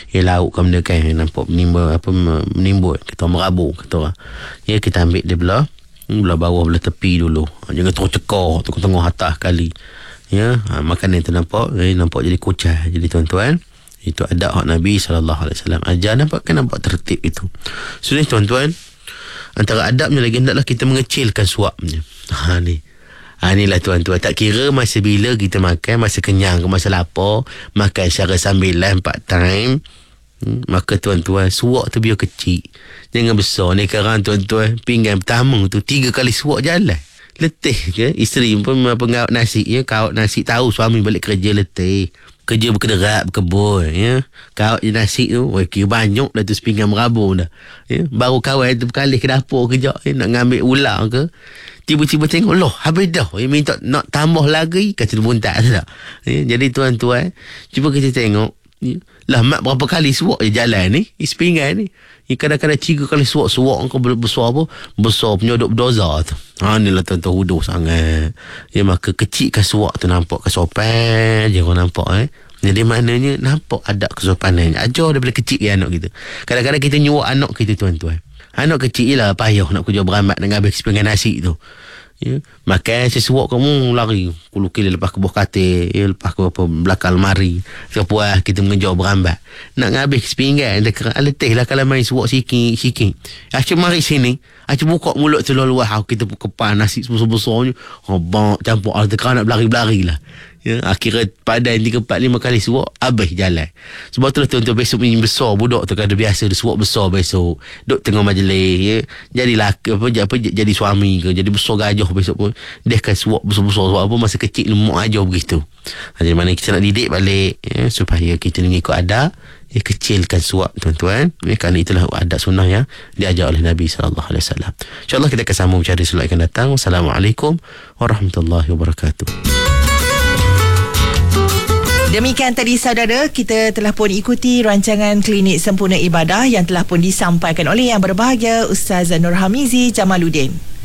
lauk ke benda kan, nampak menimbul, kita merabur, kata orang. Ya, kita ambil dia belah bawah, belah tepi dulu. Jangan terus cekor tengah atas kali. Ya, makanan tu nampak jadi kucai. Jadi tuan-tuan, itu adab hak Nabi SAW ajar. Nampak tertib itu. So ni tuan-tuan, antara adabnya lagi hendaklah kita mengecilkan suapnya. Inilah tuan-tuan, tak kira masa bila kita makan, masa kenyang ke masa lapar, makan secara sambilan 4 time, maka tuan-tuan, suap tu biar kecil, jangan besar. Ni sekarang tuan-tuan, pinggan pertama tu 3 kali suap jalan, letih ke. Isteri pun pengaut nasi, ya, kaut nasi, tahu suami balik kerja letih, kerja berkederat, berkebun, ya, kaut je nasi tu, kira banyak dah tu, sepinggan merabur dah, ya. Baru kawan tu berkalih ke dapur kejap, ya, nak ngambil ular ke, tiba-tiba tengok, loh, habis dah, ya, minta nak tambah lagi, kata dia pun tak. Ya, jadi tuan-tuan, cuba kita tengok, ya, lah mak berapa kali suap je jalan ni, sepinggan ni, ya, kadang-kadang 3 kali suap kau besar apa, besar punya duk berdoza tu. Inilah tuan-tuan, huduh sangat. Ya, maka kecilkan suap tu, nampak kesopan je orang nampak. Jadi maknanya nampak adab kesopanan, ajar daripada kecil ke anak kita. Kadang-kadang kita nyuap anak kita tuan-tuan, anak kecil je lah payah nak kerja berambat dengan habis sepinggan nasi tu, ya, makan sesuap kamu lari kulukil lepas ke bawah katil, ya, lepas ke belakang lemari, sepuas kita mengejar berambat nak habis sepinggan. Letih lah kalau main suap sikit. Acik mari sini, acik buka mulut tu luar, kita kepan nasi sebesar-besarnya, bang campur tekan nak berlari-berlari lah. Ya, akhirnya padan 3, 4, 5 kali suap, habis jalan. Sebab tu lah tuan-tuan, besok ni besar budak tu kan, biasa dia suap besar besok, duduk tengah majlis, ya, jadi laki jadi suami ke, jadi besar gajah besok pun dia kan suap besar-besar. Sebab apa, masa kecil lemuk aja begitu. Jadi mana kita nak didik balik, ya, supaya kita ni ikut adab, ya, kecilkan suap tuan-tuan, ya, kerana itulah adab sunnah yang diajar oleh Nabi SAW. InsyaAllah kita akan sambung pada slot akan datang. Assalamualaikum warahmatullahi wabarakatuh. Demikian tadi saudara, kita telah pun ikuti rancangan Klinik Sempurna Ibadah yang telah pun disampaikan oleh yang berbahagia Ustaz Nur Hamizi Jamaluddin.